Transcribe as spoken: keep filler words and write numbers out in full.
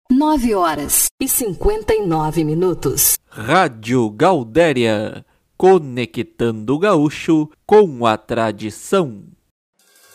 Nove horas e cinquenta e nove minutos. Rádio Gaudéria, conectando o gaúcho com a tradição.